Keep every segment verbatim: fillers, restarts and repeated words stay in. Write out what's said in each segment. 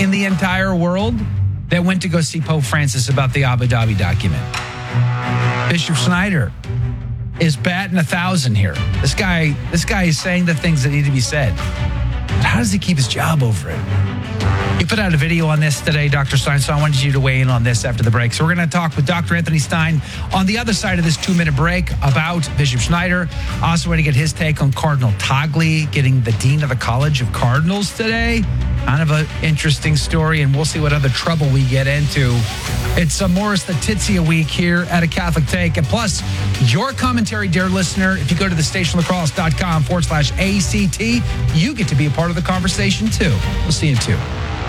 in the entire world that went to go see Pope Francis about the Abu Dhabi document. Bishop Schneider is batting a thousand here. This guy, this guy is saying the things that need to be said. But how does he keep his job over it? You put out a video on this today, Doctor Stein, so I wanted you to weigh in on this after the break. So we're going to talk with Doctor Anthony Stein on the other side of this two-minute break about Bishop Schneider. Also want to get his take on Cardinal Tagle getting the Dean of the College of Cardinals today. Kind of an interesting story, and we'll see what other trouble we get into. It's a Morris Letizia week here at A Catholic Take. And plus, your commentary, dear listener, if you go to the stationlacrosse.com forward slash ACT, you get to be a part of the conversation too. We'll see you too.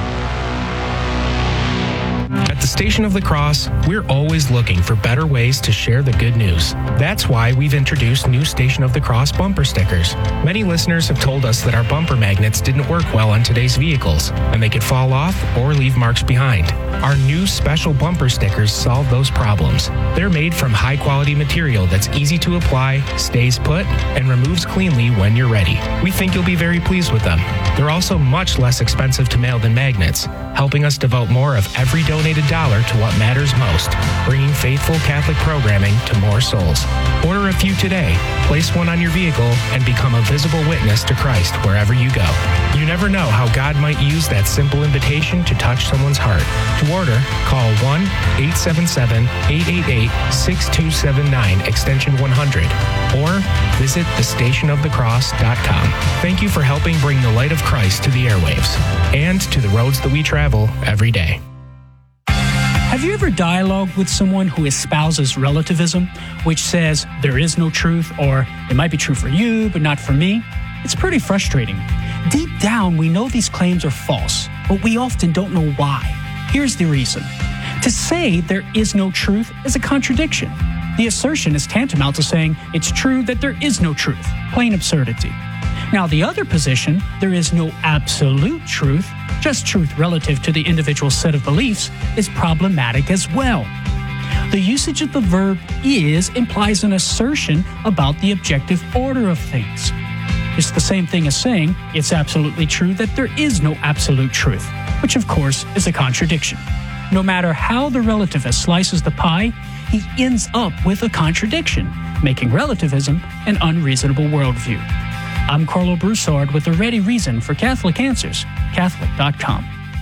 At the Station of the Cross, we're always looking for better ways to share the good news. That's why we've introduced new Station of the Cross bumper stickers. Many listeners have told us that our bumper magnets didn't work well on today's vehicles, and they could fall off or leave marks behind. Our new special bumper stickers solve those problems. They're made from high-quality material that's easy to apply, stays put, and removes cleanly when you're ready. We think you'll be very pleased with them. They're also much less expensive to mail than magnets, helping us devote more of every donated dollar to what matters most, bringing faithful Catholic programming to more souls. Order a few today, place one on your vehicle, and become a visible witness to Christ wherever you go. You never know how God might use that simple invitation to touch someone's heart. To order, call one eight seven seven, eight eight eight, six two seven nine, extension one hundred, or visit the station of the cross dot com. Thank you for helping bring the light of Christ to the airwaves and to the roads that we travel every day. Have you ever dialogued with someone who espouses relativism, which says there is no truth, or it might be true for you, but not for me? It's pretty frustrating. Deep down, we know these claims are false, but we often don't know why. Here's the reason. To say there is no truth is a contradiction. The assertion is tantamount to saying it's true that there is no truth. Plain absurdity. Now, the other position, there is no absolute truth, just truth relative to the individual set of beliefs, is problematic as well. The usage of the verb is implies an assertion about the objective order of things. It's the same thing as saying it's absolutely true that there is no absolute truth, which of course is a contradiction. No matter how the relativist slices the pie, he ends up with a contradiction, making relativism an unreasonable worldview. I'm Carlo Broussard with a ready reason for Catholic Answers, Catholic dot com.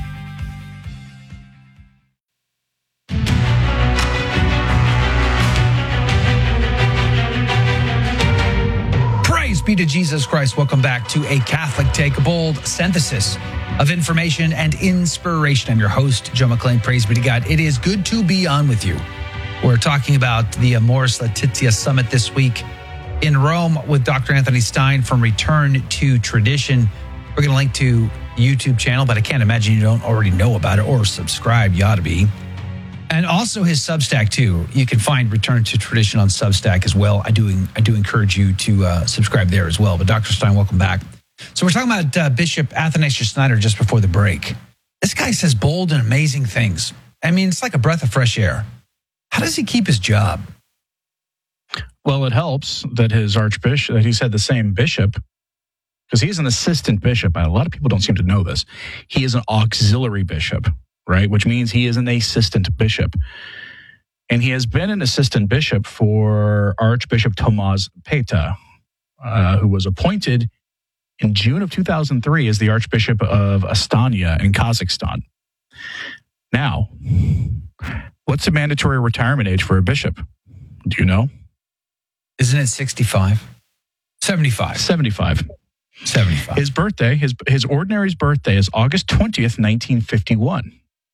Praise be to Jesus Christ. Welcome back to A Catholic Take, a bold synthesis of information and inspiration. I'm your host, Joe McClain. Praise be to God. It is good to be on with you. We're talking about the Amoris Laetitia Summit this week in Rome with Doctor Anthony Stein from Return to Tradition. We're going to link to YouTube channel, but I can't imagine you don't already know about it or subscribe. You ought to be. And also his Substack, too. You can find Return to Tradition on Substack as well. I do I do encourage you to uh, subscribe there as well. But Doctor Stein, welcome back. So we're talking about uh, Bishop Athanasius Schneider just before the break. This guy says bold and amazing things. I mean, it's like a breath of fresh air. How does he keep his job? Well, it helps that his archbishop, that he's had the same bishop, because he's an assistant bishop. A lot of people don't seem to know this. He is an auxiliary bishop, right? Which means he is an assistant bishop. And he has been an assistant bishop for Archbishop Tomasz Peta, uh, who was appointed in June of two thousand three as the Archbishop of Astana in Kazakhstan. Now, what's the mandatory retirement age for a bishop? Do you know? Isn't it sixty-five? seventy-five. seventy-five. seventy-five. His birthday, his his ordinary's birthday is August twentieth, nineteen fifty-one.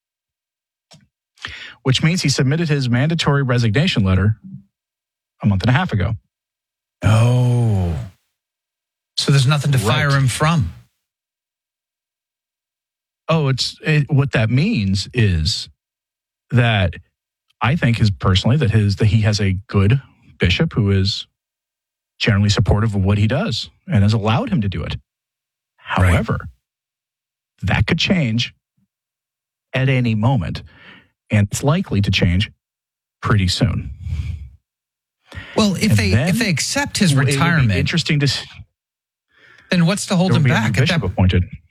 Which means he submitted his mandatory resignation letter a month and a half ago. Oh. So there's nothing to Right. fire him from. Oh, it's it, what that means is that I think is personally that his that he has a good bishop who is generally supportive of what he does and has allowed him to do it. However, right. that could change at any moment, and it's likely to change pretty soon. Well, if and they then, if they accept his it would be retirement, interesting to see. then what's to hold him back? Bishop that, appointed.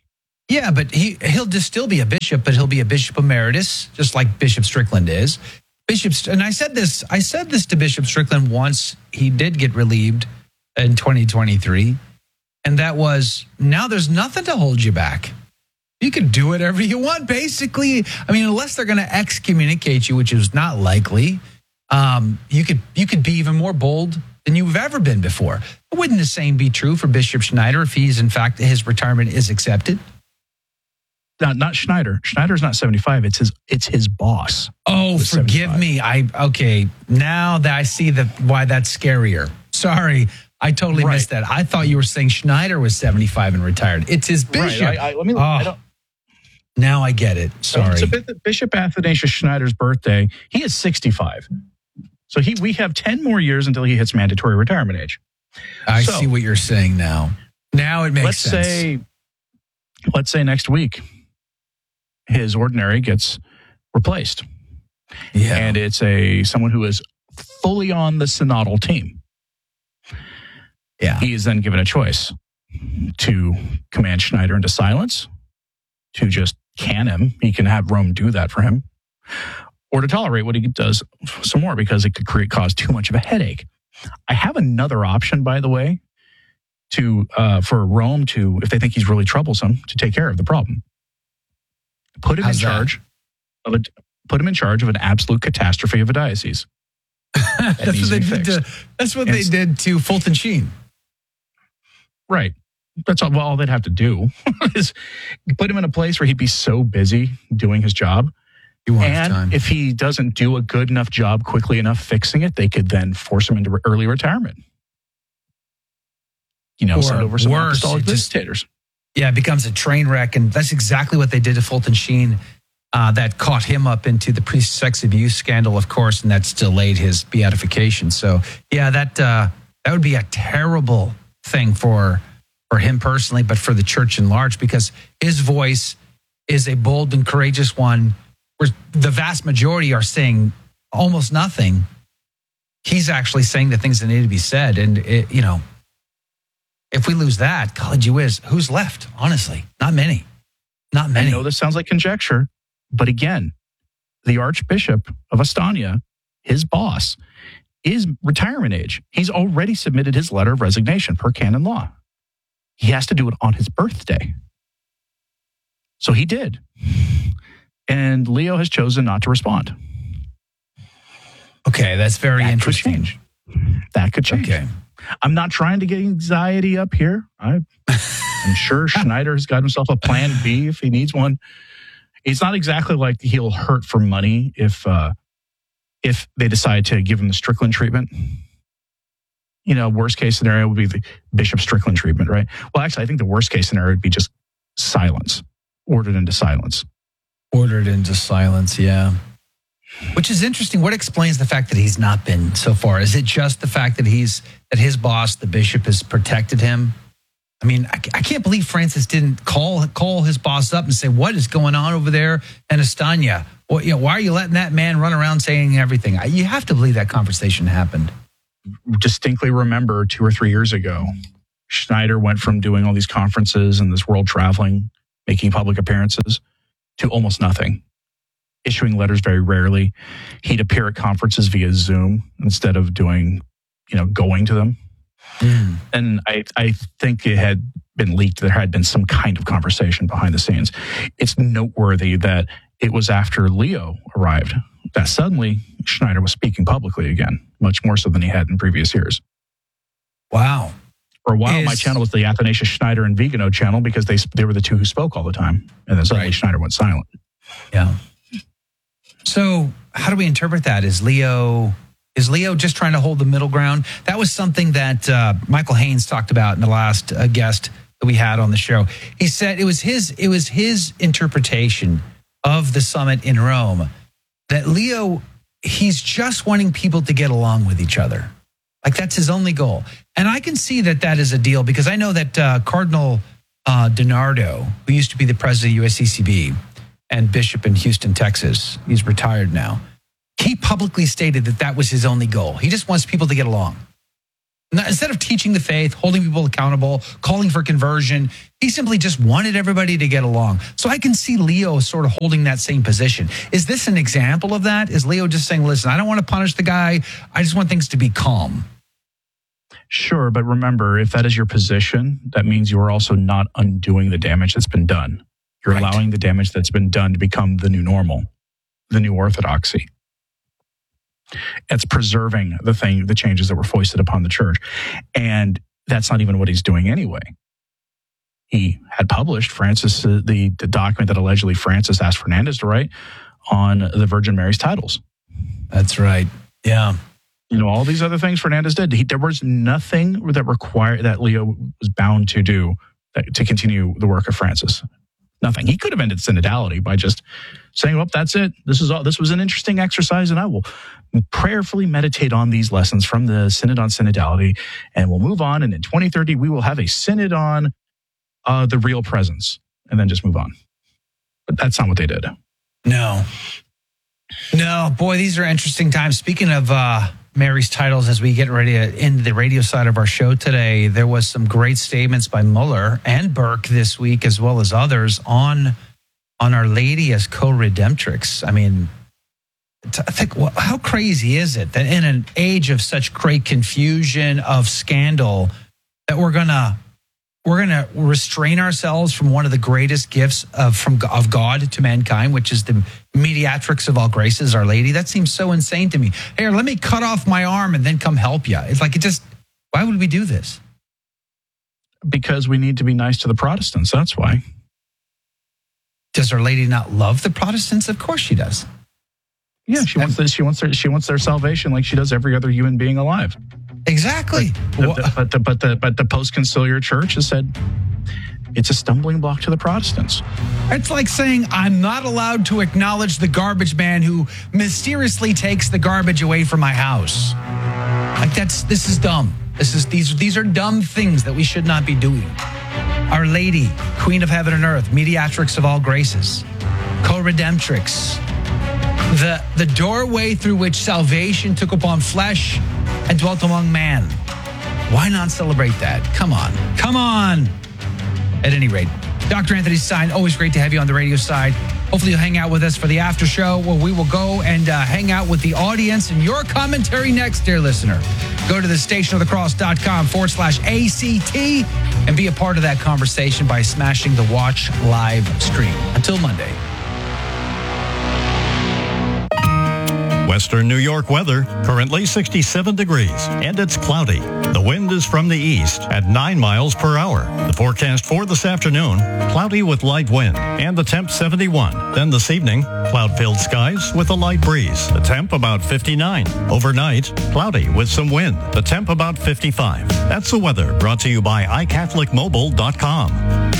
Yeah, but he he'll just still be a bishop, but he'll be a bishop emeritus, just like Bishop Strickland is. Bishop, and I said this, I said this to Bishop Strickland once. He did get relieved in twenty twenty-three, and that was, now there's nothing to hold you back. You can do whatever you want, basically. I mean, unless they're going to excommunicate you, which is not likely. Um, you could you could be even more bold than you've ever been before. Wouldn't the same be true for Bishop Schneider if he's, in fact, his retirement is accepted? Not, not Schneider. Schneider's not seventy-five. It's his it's his boss. Oh, forgive seventy-five. me. I okay. Now that I see the why that's scarier. Sorry, I totally Right. missed that. I thought you were saying Schneider was seventy-five and retired. It's his bishop. Right. I, I, let me. Oh, I don't, now I get it. Sorry. So Bishop Athanasius Schneider's birthday, he is sixty-five. So he we have ten more years until he hits mandatory retirement age. I so, see what you're saying now. Now it makes let's sense. say, let's say next week, his ordinary gets replaced, yeah. and it's a someone who is fully on the synodal team. Yeah. He is then given a choice to command Schneider into silence, to just can him. He can have Rome do that for him, or to tolerate what he does some more because it could create cause too much of a headache. I have another option, by the way, to uh, for Rome to, if they think he's really troublesome, to take care of the problem. Put him How's in charge of a put him in charge of an absolute catastrophe of a diocese. That that's needs what they to be did. fixed. To, that's what And they s- did to Fulton Sheen. Right. That's all, well, all they'd have to do is put him in a place where he'd be so busy doing his job. You won't have And time. if he doesn't do a good enough job quickly enough fixing it, they could then force him into re- early retirement. You know, Or send over some worse, apostolic it just- visitators. Yeah, it becomes a train wreck. And that's exactly what they did to Fulton Sheen. Uh, that caught him up into the priest sex abuse scandal, of course, and that's delayed his beatification. So, yeah, that uh, that would be a terrible thing for for him personally, but for the church in large, because his voice is a bold and courageous one, where the vast majority are saying almost nothing. He's actually saying the things that need to be said, and it, you know, if we lose that, golly gee whiz, who's left? Honestly, not many, not many. I know this sounds like conjecture, but again, the Archbishop of Astana, his boss, is retirement age. He's already submitted his letter of resignation per canon law. He has to do it on his birthday. So he did. And Leo has chosen not to respond. Okay, that's very That could interesting. change. That could change. Okay. I'm not trying to get anxiety up here. I, I'm sure Schneider has got himself a plan B if he needs one. It's not exactly like he'll hurt for money if uh, if they decide to give him the Strickland treatment. You know, worst case scenario would be the Bishop Strickland treatment, right? Well, actually, I think the worst case scenario would be just silence, ordered into silence. Ordered into silence, yeah. Which is interesting. What explains the fact that he's not been so far? Is it just the fact that he's that his boss, the bishop, has protected him? I mean, I, I can't believe Francis didn't call call his boss up and say, "What is going on over there in Astana? Well, you know, why are you letting that man run around saying everything?" I, you have to believe that conversation happened. Distinctly remember two or three years ago, Schneider went from doing all these conferences and this world traveling, making public appearances, to almost nothing. Issuing letters very rarely. He'd appear at conferences via Zoom instead of doing, you know, going to them. Mm. And I, I think it had been leaked. There had been some kind of conversation behind the scenes. It's noteworthy that it was after Leo arrived that suddenly Schneider was speaking publicly again, much more so than he had in previous years. Wow. For a while, Is- my channel was the Athanasius Schneider and Vigano channel because they they were the two who spoke all the time. And then suddenly Right. Schneider went silent. Yeah. So how do we interpret that? Is Leo is Leo just trying to hold the middle ground? That was something that uh, Michael Haynes talked about in the last uh, guest that we had on the show. He said it was his it was his interpretation of the summit in Rome that Leo, he's just wanting people to get along with each other. Like that's his only goal. And I can see that that is a deal because I know that uh, Cardinal uh, DiNardo, who used to be the president of U S C C B and bishop in Houston, Texas, he's retired now. He publicly stated that that was his only goal. He just wants people to get along. Not- Instead of teaching the faith, holding people accountable, calling for conversion, he simply just wanted everybody to get along. So I can see Leo sort of holding that same position. Is this an example of that? Is Leo just saying, listen, I don't want to punish the guy. I just want things to be calm? Sure, but remember, if that is your position, that means you are also not undoing the damage that's been done. You're Right. allowing the damage that's been done to become the new normal, the new orthodoxy. It's preserving the thing, the changes that were foisted upon the church. And that's not even what he's doing anyway. He had published Francis, uh, the, the document that allegedly Francis asked Fernandez to write on the Virgin Mary's titles. That's right. Yeah. You know, all these other things Fernandez did. He, there was nothing that required that Leo was bound to do that, to continue the work of Francis. Nothing. He could have ended synodality by just saying, well, that's it. This is all. This was an interesting exercise, and I will prayerfully meditate on these lessons from the Synod on Synodality, and we'll move on. And in twenty thirty, we will have a synod on uh, the real presence, and then just move on. But that's not what they did. No. No, boy, these are interesting times. Speaking of uh, Mary's titles, as we get ready to end the radio side of our show today, there was some great statements by Mueller and Burke this week, as well as others, on on Our Lady as co-redemptrix. I mean, t- I think, well, how crazy is it that in an age of such great confusion, of scandal, that we're gonna we're gonna restrain ourselves from one of the greatest gifts of from of God to mankind, which is the mediatrix of all graces, Our Lady? That seems so insane to me. Here, let me cut off my arm and then come help you. It's like, it just, why would we do this? Because we need to be nice to the Protestants. That's why. Does Our Lady not love the Protestants? Of course she does. Yeah, she wants this. She wants their. She wants their salvation like she does every other human being alive. Exactly. But the, but the but the but the post-conciliar church has said it's a stumbling block to the Protestants. It's like saying I'm not allowed to acknowledge the garbage man who mysteriously takes the garbage away from my house. Like, that's this is dumb. This is these these are dumb things that we should not be doing. Our Lady, Queen of Heaven and Earth, mediatrix of all graces, co-redemptrix, the the doorway through which salvation took upon flesh and dwelt among man. Why not celebrate that? Come on. Come on. At any rate, Doctor Anthony Stein, always great to have you on the radio side. Hopefully you'll hang out with us for the after show, where we will go and uh, hang out with the audience and your commentary next, dear listener. Go to the stationofthecross.com forward slash ACT and be a part of that conversation by smashing the watch live stream. Until Monday. Western New York weather, currently sixty-seven degrees, and it's cloudy. The wind is from the east at nine miles per hour. The forecast for this afternoon, cloudy with light wind, and the temp seventy-one. Then this evening, cloud-filled skies with a light breeze. The temp about fifty-nine. Overnight, cloudy with some wind. The temp about fifty-five. That's the weather, brought to you by i catholic mobile dot com.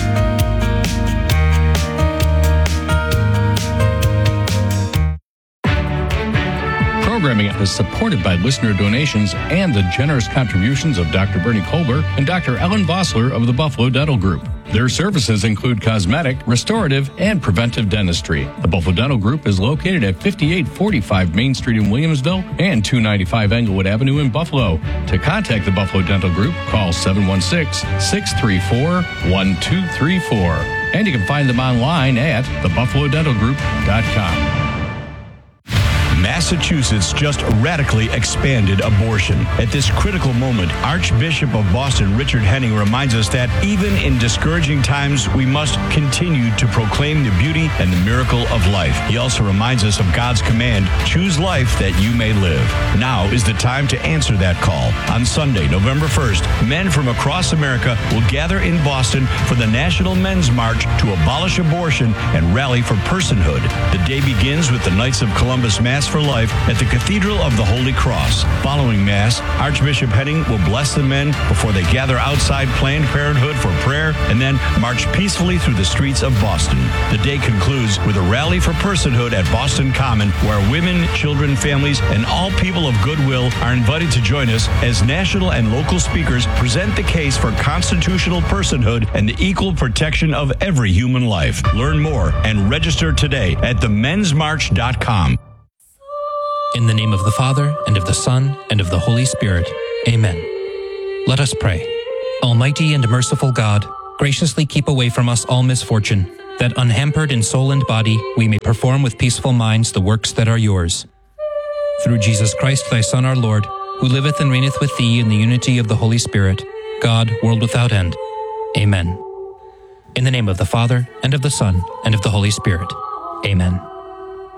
Programming is supported by listener donations and the generous contributions of Doctor Bernie Colbert and Doctor Ellen Vossler of the Buffalo Dental Group. Their services include cosmetic, restorative, and preventive dentistry. The Buffalo Dental Group is located at fifty-eight forty-five Main Street in Williamsville and two ninety-five Englewood Avenue in Buffalo. To contact the Buffalo Dental Group, call seven one six, six three four, one two three four. And you can find them online at the buffalo dental group dot com. Massachusetts just radically expanded abortion. At this critical moment, Archbishop of Boston Richard Henning reminds us that even in discouraging times, we must continue to proclaim the beauty and the miracle of life. He also reminds us of God's command, choose life that you may live. Now is the time to answer that call. On Sunday, November first, men from across America will gather in Boston for the National Men's March to abolish abortion and rally for personhood. The day begins with the Knights of Columbus Mass for Life at the Cathedral of the Holy Cross. Following Mass, Archbishop Henning will bless the men before they gather outside Planned Parenthood for prayer and then march peacefully through the streets of Boston. The day concludes with a rally for personhood at Boston Common, where women, children, families, and all people of goodwill are invited to join us as national and local speakers present the case for constitutional personhood and the equal protection of every human life. Learn more and register today at the men's march dot com. In the name of the Father, and of the Son, and of the Holy Spirit. Amen. Let us pray. Almighty and merciful God, graciously keep away from us all misfortune, that unhampered in soul and body we may perform with peaceful minds the works that are yours. Through Jesus Christ, thy Son, our Lord, who liveth and reigneth with thee in the unity of the Holy Spirit, God, world without end. Amen. In the name of the Father, and of the Son, and of the Holy Spirit. Amen.